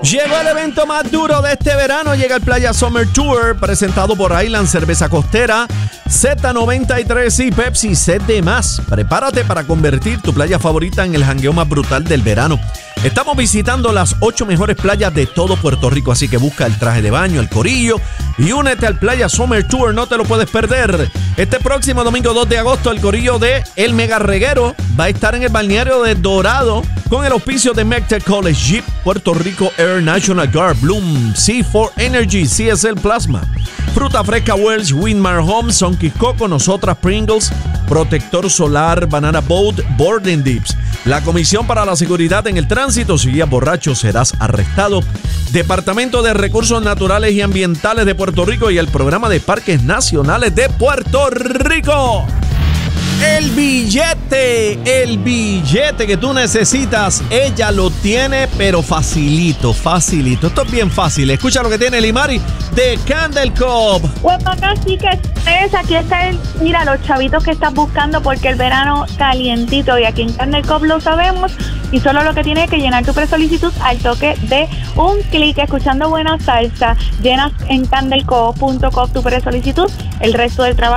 Llegó el evento más duro de este verano. Llega el Playa Summer Tour, presentado por Island Cerveza Costera, Z93 y Pepsi Set de más. Prepárate para convertir tu playa favorita en el jangueo más brutal del verano. Estamos visitando las 8 mejores playas de todo Puerto Rico, así que busca el traje de baño, el corillo y únete al Playa Summer Tour, no te lo puedes perder. Este próximo domingo 2 de agosto, el corillo de El Mega Reguero va a estar en el balneario de Dorado con el auspicio de MECTEC College, Jeep, Puerto Rico Air, National Guard, Bloom, C4 Energy, CSL Plasma, Fruta Fresca Wells, Windmar Homes, Sunkist Coco, Nosotras Pringles, Protector Solar, Banana Boat, Boarding Dips. La Comisión para la Seguridad en el Tránsito, si guías borracho serás arrestado. Departamento de Recursos Naturales y Ambientales de Puerto Rico y el Programa de Parques Nacionales de Puerto Rico. El billete que tú necesitas, ella lo tiene, pero facilito. Esto es bien fácil. Escucha lo que tiene Limari de Candle Cove. Pues acá sí que es, aquí está mira, los chavitos que estás buscando porque el verano calientito y aquí en Candle Cove lo sabemos y solo lo que tienes que llenar tu presolicitud al toque de un clic, escuchando buena salsa, llenas en candlecove.com tu presolicitud, el resto del trabajo